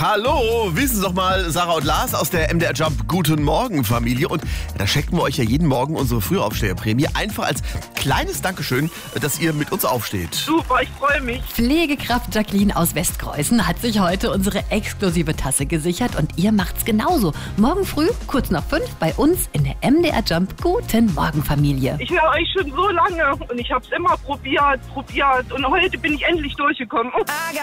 Hallo, wissen Sie doch mal, Sarah und Lars aus der MDR Jump Guten Morgen Familie. Und da schenken wir euch ja jeden Morgen unsere Frühaufsteherprämie. Einfach als kleines Dankeschön, dass ihr mit uns aufsteht. Super, ich freue mich. Pflegekraft Jacqueline aus Westkreuzen hat sich heute unsere exklusive Tasse gesichert und ihr macht's genauso. Morgen früh, kurz nach 5, bei uns in der MDR Jump Guten Morgen Familie. Ich höre euch schon so lange und ich habe es immer probiert und heute bin ich endlich durchgekommen.